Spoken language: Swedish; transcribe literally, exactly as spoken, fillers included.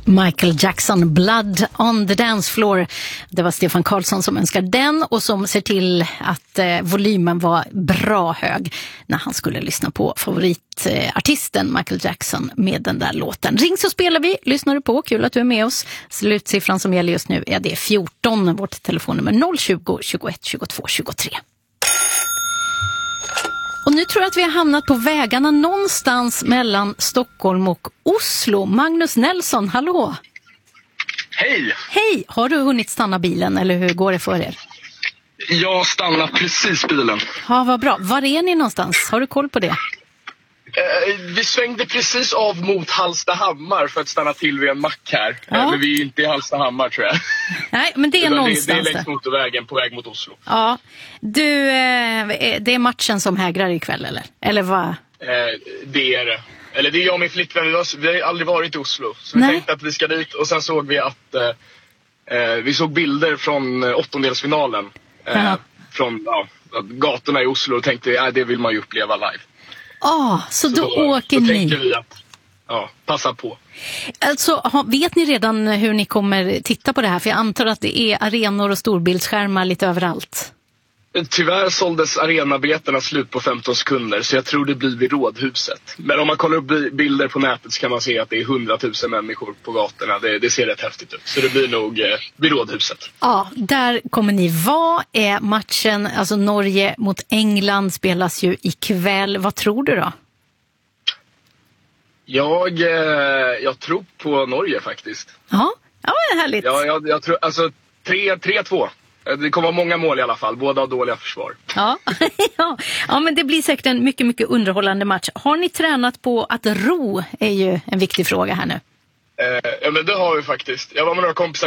Michael Jackson, Blood on the Dance Floor. Det var Stefan Karlsson som önskar den och som ser till att eh, volymen var bra hög när han skulle lyssna på favoritartisten Michael Jackson med den där låten. Ring så spelar vi, lyssnar du på, kul att du är med oss. Slutsiffran som gäller just nu är det fjorton, vårt telefonnummer noll tjugo, tjugoett, tjugotvå, tjugotre. Och nu tror jag att vi har hamnat på vägarna någonstans mellan Stockholm och Oslo. Magnus Nelson, hallå! Hej! Hej! Har du hunnit stanna bilen eller hur går det för er? Jag stannar precis bilen. Ja, vad bra. Var är ni någonstans? Har du koll på det? Eh, vi svängde precis av mot Hallstahammar för att stanna till vid en mack här. Ja. Eh, men vi är inte i Hallstahammar tror jag. Nej, men det är det, någonstans det, det är längs där. motorvägen på väg mot Oslo. Ja. Du, eh, det är matchen som hägrar ikväll eller? Eller vad? Eh, det är det. Eller det är jag och min flickvän. Vi har, vi har aldrig varit i Oslo. Så Nej. vi tänkte att vi ska dit. Och sen såg vi att eh, eh, vi såg bilder från eh, åttondelsfinalen. Eh, från ja, gatorna i Oslo. Och tänkte att äh, det vill man ju uppleva live. Ah, så, så då, då åker då ni. tänkte vi att ja, passa på. Alltså, ha, vet ni redan hur ni kommer titta på det här? För jag antar att det är arenor och storbildsskärmar lite överallt. Tyvärr såldes arenabiljetterna slut på femton sekunder så jag tror det blir vid Rådhuset. Men om man kollar upp bilder på nätet så kan man se att det är hundratusen människor på gatorna. Det, det ser rätt häftigt ut. Så det blir nog eh, vid Rådhuset. Ja, där kommer ni vara. Är matchen, alltså Norge mot England spelas ju ikväll. Vad tror du då? Jag, eh, jag tror på Norge faktiskt. Ja, ja det är härligt. Ja, jag, jag tror, alltså tre två. Det kommer vara många mål i alla fall, båda har dåliga försvar. Ja. ja. ja, men det blir säkert en mycket, mycket underhållande match. Har ni tränat på att ro är ju en viktig fråga här nu? Eh, ja, men det har vi faktiskt. Jag var med några kompisar